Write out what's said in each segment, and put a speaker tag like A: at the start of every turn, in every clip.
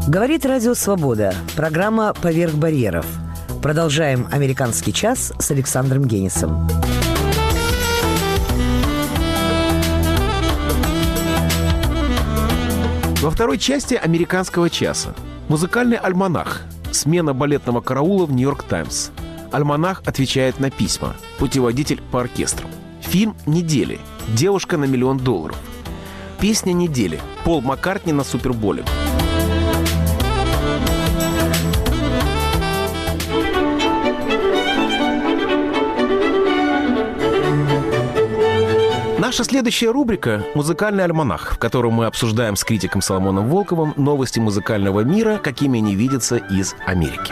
A: Говорит Радио Свобода. Программа «Поверх барьеров». Продолжаем «Американский час» с Александром Генисом.
B: Во второй части «Американского часа» музыкальный альманах. Смена балетного караула в «Нью-Йорк Таймс». Альманах отвечает на письма. Путеводитель по оркестру. Фильм недели. «Девушка на $1 миллион». Песня недели. Пол Маккартни на Суперболе. Наша следующая рубрика – «Музыкальный альманах», в котором мы обсуждаем с критиком Соломоном Волковым новости музыкального мира, какими они видятся из Америки.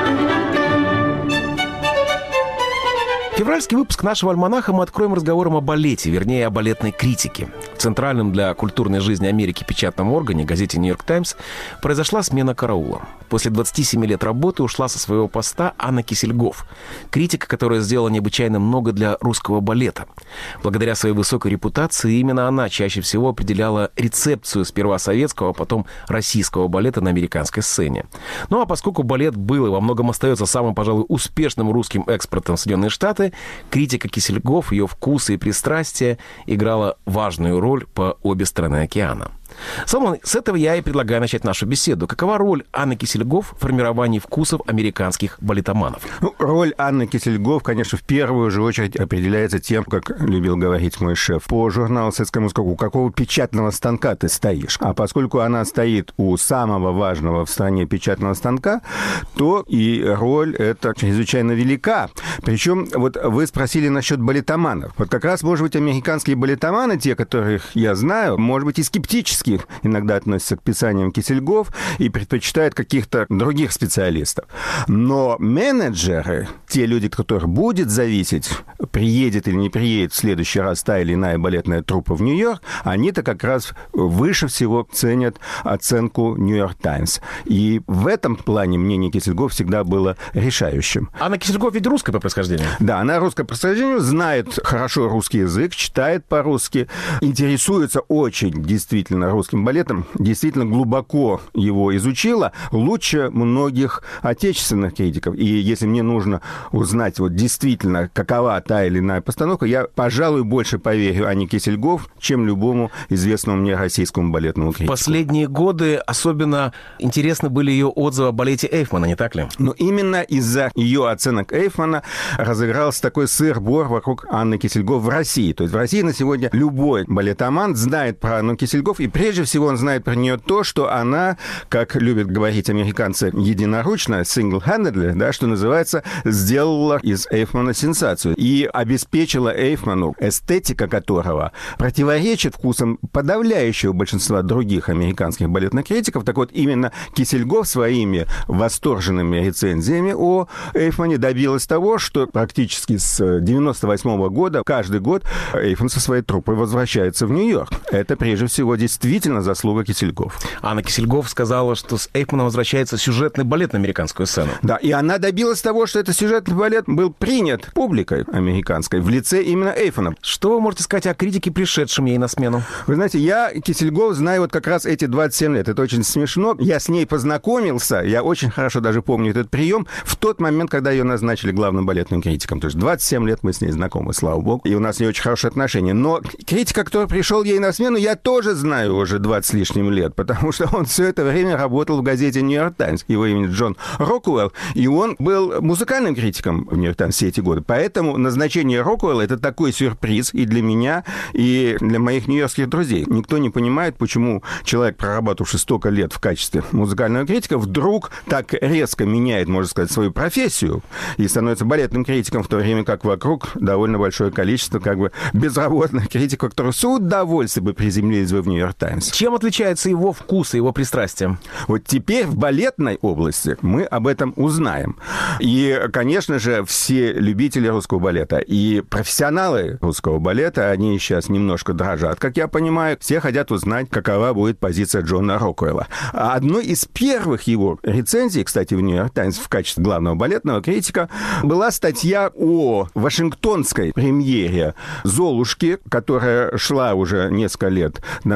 B: Февральский выпуск нашего альманаха мы откроем разговором о балете, вернее, о балетной критике. В центральном для культурной жизни Америки печатном органе, газете «Нью-Йорк Таймс», произошла смена караула. После 27 лет работы ушла со своего поста Анна Кисельгоф, критика, которая сделала необычайно много для русского балета. Благодаря своей высокой репутации именно она чаще всего определяла рецепцию сперва советского, а потом российского балета на американской сцене. Ну а поскольку балет был и во многом остается самым, пожалуй, успешным русским экспортом в Соединенные Штаты, критика Кисельгоф, ее вкусы и пристрастия играла важную роль по обе стороны океана. Соломон, с этого я и предлагаю начать нашу беседу. Какова роль Анны Кисельгоф в формировании вкусов американских балетоманов?
C: Роль Анны Кисельгоф, конечно, в первую же очередь определяется тем, как любил говорить мой шеф, по журналу «Советская музыка», у какого печатного станка ты стоишь. А поскольку она стоит у самого важного в стране печатного станка, то и роль эта чрезвычайно велика. Причем, вот вы спросили насчет балетоманов. Вот как раз, может быть, американские балетоманы, те, которых я знаю, может быть, и скептически иногда относятся к писаниям Кисельгоф и предпочитают каких-то других специалистов. Но менеджеры, те люди, от которых будет зависеть, приедет или не приедет в следующий раз та или иная балетная труппа в Нью-Йорк, они-то как раз выше всего ценят оценку «Нью-Йорк Таймс». И в этом плане мнение Кисельгоф всегда было решающим.
B: Анна Кисельгоф ведь русская по происхождению?
C: Да, она русская по происхождению, знает хорошо русский язык, читает по-русски, интересуется очень действительно русским балетом, действительно глубоко его изучила, лучше многих отечественных критиков. И если мне нужно узнать вот действительно, какова та или иная постановка, я, пожалуй, больше поверю Анне Кисельгоф, чем любому известному мне российскому балетному критику.
B: В последние годы особенно интересны были ее отзывы о балете Эйфмана, не так ли?
C: Но именно из-за ее оценок Эйфмана разыгрался такой сыр-бор вокруг Анны Кисельгоф в России. То есть в России на сегодня любой балетоман знает про Анну Кисельгоф, и прежде всего он знает про нее то, что она, как любят говорить американцы, единоручно, single-handedly, да, что называется, сделала из Эйфмана сенсацию и обеспечила Эйфману, эстетика которого противоречит вкусам подавляющего большинства других американских балетных критиков. Так вот, именно Кисельгоф своими восторженными рецензиями о Эйфмане добилась того, что практически с 1998 года каждый год Эйфман со своей труппой возвращается в Нью-Йорк. Это, прежде всего, действительно заслуга Кисельгоф.
B: Анна Кисельгоф сказала, что с Эйфманом возвращается сюжетный балет на американскую сцену.
C: Да, и она добилась того, что этот сюжетный балет был принят публикой американской в лице именно Эйфмана.
B: Что вы можете сказать о критике, пришедшем ей на смену?
C: Вы знаете, я Кисельгоф знаю вот как раз эти 27 лет. Это очень смешно. Я с ней познакомился, я очень хорошо даже помню этот прием, в тот момент, когда ее назначили главным балетным критиком. То есть 27 лет мы с ней знакомы, слава богу, и у нас не очень хорошие отношения. Но критика, который пришел ей на смену, я тоже знаю уже 20 с лишним лет, потому что он все это время работал в газете «Нью-Йорк Таймс». Его имя Джон Рокуэлл, и он был музыкальным критиком в «Нью-Йорк Таймс» все эти годы. Поэтому назначение Рокуэлла — это такой сюрприз и для меня, и для моих нью-йоркских друзей. Никто не понимает, почему человек, проработавший столько лет в качестве музыкального критика, вдруг так резко меняет, можно сказать, свою профессию и становится балетным критиком, в то время как вокруг довольно большое количество как бы безработных критиков, которые с удовольствием бы приземлились бы в «Нью-Йорк Таймс».
B: Чем отличается его вкус и его пристрастие?
C: Вот теперь в балетной области мы об этом узнаем. И, конечно же, все любители русского балета и профессионалы русского балета, они сейчас немножко дрожат, как я понимаю. Все хотят узнать, какова будет позиция Джона Рокуэлла. А одной из первых его рецензий, кстати, в «Нью-Йорк Таймс» в качестве главного балетного критика была статья о вашингтонской премьере «Золушки», которая шла уже несколько лет на сцене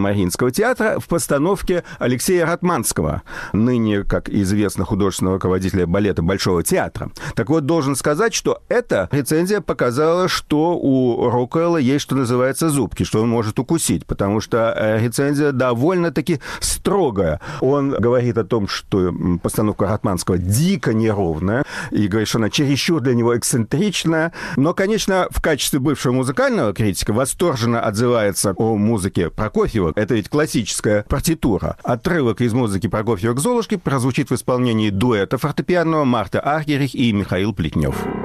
C: Мариинского театра в постановке Алексея Ратманского, ныне, как известно, художественного руководителя балета Большого театра. Так вот, должен сказать, что эта рецензия показала, что у Рокуэлла есть, что называется, зубки, что он может укусить, потому что рецензия довольно-таки строгая. Он говорит о том, что постановка Ратманского дико неровная, и говорит, что она чересчур для него эксцентричная. Но, конечно, в качестве бывшего музыкального критика восторженно отзывается о музыке Прокофьева. Это ведь классическая партитура. Отрывок из музыки Прокофьева к «Золушке» прозвучит в исполнении дуэта фортепианного Марта Аргерих и Михаил Плетнев.